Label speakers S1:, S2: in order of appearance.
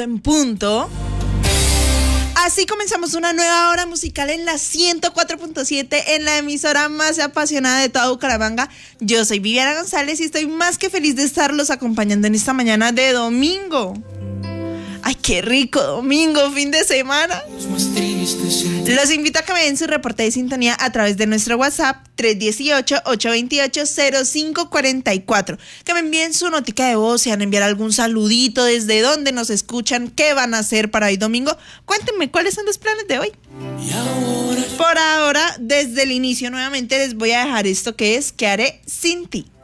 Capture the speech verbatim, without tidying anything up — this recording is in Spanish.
S1: cinco en punto. Así comenzamos una nueva hora musical en la ciento cuatro punto siete, en la emisora más apasionada de toda Bucaramanga. Yo soy Viviana González y estoy más que feliz de estarlos acompañando en esta mañana de domingo. ¡Ay, qué rico domingo, fin de semana! Los invito a que me den su reporte de sintonía a través de nuestro WhatsApp tres uno ocho, ocho dos ocho, cero cinco cuatro cuatro. Que me envíen su notica de voz, si van a enviar algún saludito, desde dónde nos escuchan, qué van a hacer para hoy domingo. Cuéntenme cuáles son los planes de hoy. Por ahora, desde el inicio nuevamente les voy a dejar esto que es ¿Qué haré sin ti?